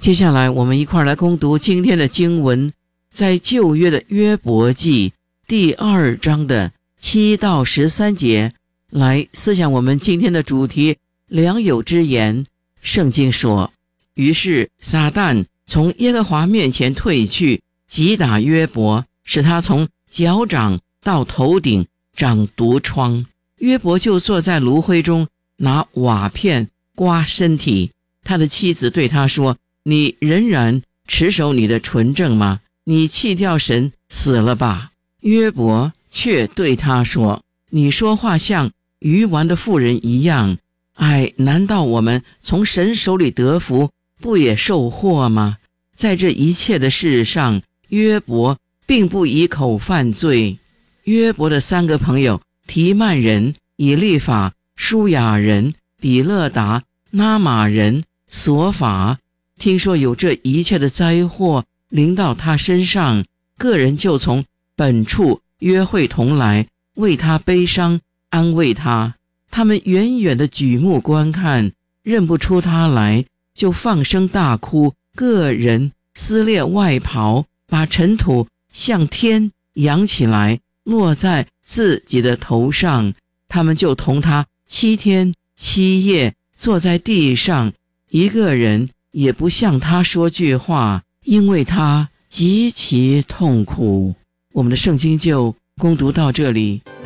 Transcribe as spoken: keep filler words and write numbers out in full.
接下来我们一块来攻读今天的经文，在旧约的约伯记第二章的七到十三节，来思想我们今天的主题，良友之言。圣经说，于是撒旦从耶和华面前退去，击打约伯，使他从脚掌到头顶长毒疮。约伯就坐在炉灰中，拿瓦片刮身体。他的妻子对他说，你仍然持守你的纯正吗？你弃掉神，死了吧。约伯却对他说，你说话像愚顽的妇人一样。哎，难道我们从神手里得福，不也受祸吗？在这一切的事上，约伯并不以口犯罪。约伯的三个朋友，提曼人、以利法、舒雅人、比勒达、拿玛人、索法，听说有这一切的灾祸临到他身上，个人就从本处约会同来，为他悲伤，安慰他。他们远远的举目观看，认不出他来，就放声大哭，个人撕裂外袍，把尘土向天扬起来，落在自己的头上。他们就同他七天七夜坐在地上，一个人也不向他说句话，因为他极其痛苦。我们的圣经就攻读到这里，